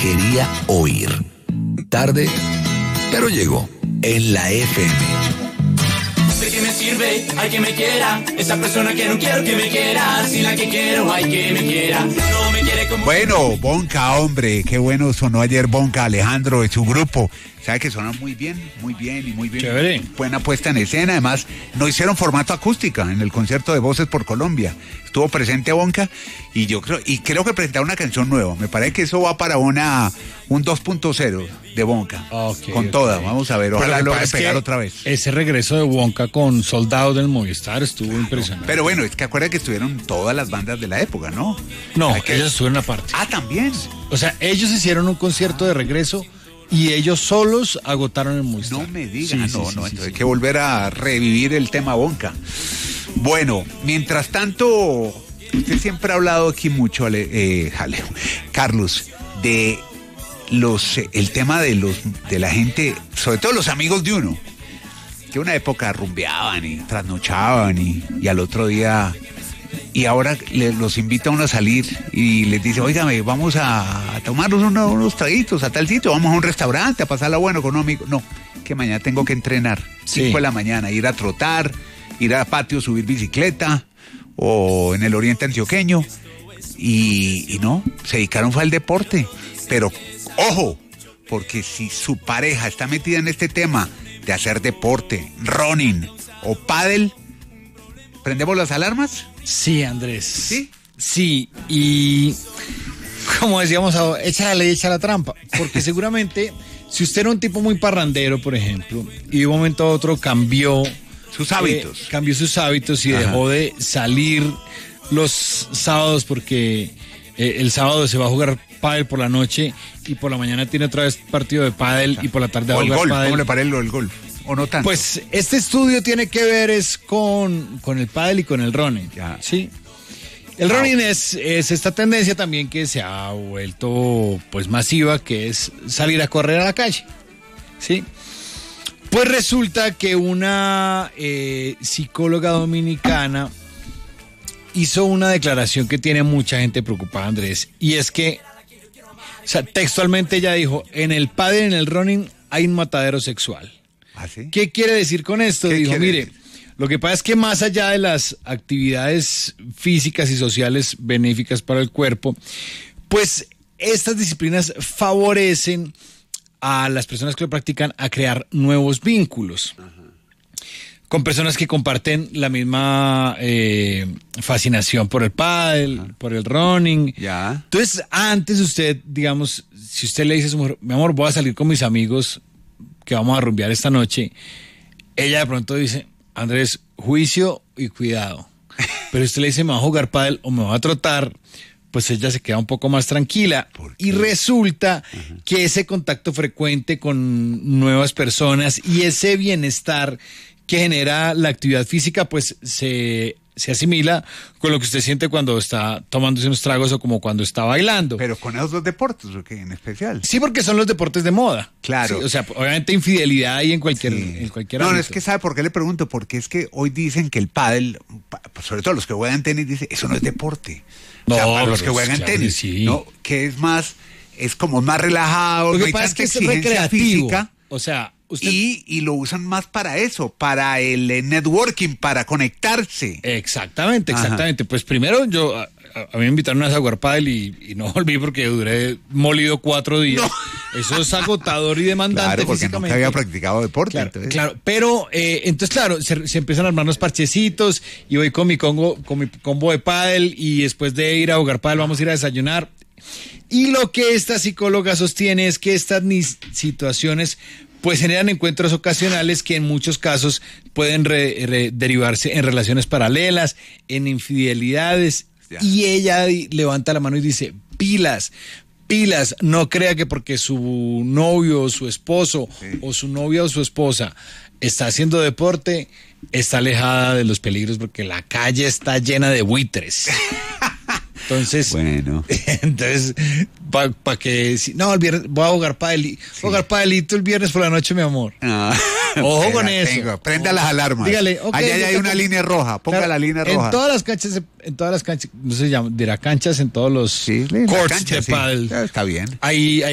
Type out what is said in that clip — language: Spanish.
quería oír. Tarde, pero llegó en la FM. ¿De qué me sirve? Hay que me quiera. Esa persona que no quiero que me quiera. Si la que quiero, hay que me quiera. No me quiere como... Bueno, Bonca, hombre, qué bueno sonó ayer Bonca, Alejandro, de su grupo. Sabe que suena muy bien y muy bien. Chévere. Buena puesta en escena. Además, no hicieron formato acústica en el concierto de Voces por Colombia. Estuvo presente Bonca y creo que presentaron una canción nueva. Me parece que eso va para un 2.0 de Bonca. Okay, toda. Vamos a ver, ojalá lo logre pegar otra vez. Ese regreso de Bonca con Soldados del Movistar estuvo impresionante. Pero bueno, es que acuerda que estuvieron todas las bandas de la época, ¿no? No, ellos estuvieron aparte. Ah, también. O sea, ellos hicieron un concierto de regreso y ellos solos agotaron el Movistar. No me digas, Sí, entonces hay que volver a revivir el tema Bonca. Bueno, mientras tanto, usted siempre ha hablado aquí mucho, Carlos, de el tema de la gente, sobre todo los amigos de uno, que una época rumbeaban y trasnochaban y al otro día... Y ahora los invita a uno a salir y les dice, óigame, vamos a tomarnos unos traguitos a tal sitio, vamos a un restaurante a pasarla bueno con un amigo. No, que mañana tengo que entrenar, 5 de la mañana, ir a trotar, ir a patio, subir bicicleta, o en el oriente antioqueño. Y no, se dedicaron fue al deporte. Pero, ojo, porque si su pareja está metida en este tema de hacer deporte, running o pádel, ¿prendemos las alarmas? Sí, Andrés. ¿Sí? Sí, y como decíamos, echa la ley, echa la trampa, porque seguramente si usted era un tipo muy parrandero, por ejemplo, y de un momento a otro cambió sus hábitos. Cambió sus hábitos y dejó de salir los sábados porque el sábado se va a jugar pádel por la noche y por la mañana tiene otra vez partido de pádel y por la tarde va a jugar pádel. ¿Cómo le parece el golf? ¿O no tanto? Pues este estudio tiene que ver es con el pádel y con el running. Ya. Sí. El running es esta tendencia también que se ha vuelto pues masiva, que es salir a correr a la calle. Sí. Pues resulta que una psicóloga dominicana hizo una declaración que tiene mucha gente preocupada, Andrés, y es que, o sea, textualmente ella dijo, en el pádel y en el running hay un matadero sexual. ¿Ah, sí? ¿Qué quiere decir con esto? Dijo, mire, lo que pasa es que más allá de las actividades físicas y sociales benéficas para el cuerpo, pues estas disciplinas favorecen a las personas que lo practican a crear nuevos vínculos. Ajá. Con personas que comparten la misma fascinación por el pádel, por el running. Ya. Entonces, antes usted, digamos, si usted le dice a su mujer, mi amor, voy a salir con mis amigos que vamos a rumbear esta noche, ella de pronto dice, Andrés, juicio y cuidado. Pero usted le dice, me va a jugar pádel o me va a trotar, pues ella se queda un poco más tranquila. Y resulta que ese contacto frecuente con nuevas personas y ese bienestar que genera la actividad física, pues se asimila con lo que usted siente cuando está tomándose unos tragos o como cuando está bailando. Pero con esos dos deportes, ¿o qué en especial? Sí, porque son los deportes de moda. Claro. Sí, o sea, obviamente infidelidad hay en cualquier ámbito. No, es que ¿sabe por qué le pregunto? Porque es que hoy dicen que el pádel, sobre todo los que juegan tenis, dicen, eso no es deporte. No, o sea, para los que pues, juegan claro tenis, sí. ¿no? Que es más, es como más relajado, lo no que hay pasa es tanta que es exigencia recreativo. física. O sea, usted... Y lo usan más para eso, para el networking, para conectarse. Exactamente. Pues primero a mí me invitaron a jugar pádel y no volví porque duré molido 4 días. No. Eso es agotador y demandante. Claro, porque físicamente. nunca había practicado deporte. Claro. Pero entonces, claro, se empiezan a armar los parchecitos y voy con mi combo de pádel y después de ir a jugar pádel vamos a ir a desayunar. Y lo que esta psicóloga sostiene es que estas situaciones pues generan encuentros ocasionales que en muchos casos pueden derivarse en relaciones paralelas, en infidelidades. Ya. Y ella levanta la mano y dice, pilas, no crea que porque su novio o su esposo o su novia o su esposa está haciendo deporte, está alejada de los peligros porque la calle está llena de buitres. Entonces, bueno. Entonces, para que no, el viernes voy a jugar padelito el viernes por la noche, mi amor. Ojo con eso. Prenda las alarmas. Dígale, okay, allá hay una línea roja, ponga la línea roja. En todas las canchas, no se llama, dirá canchas en todos los courts de pádel. Está bien. Hay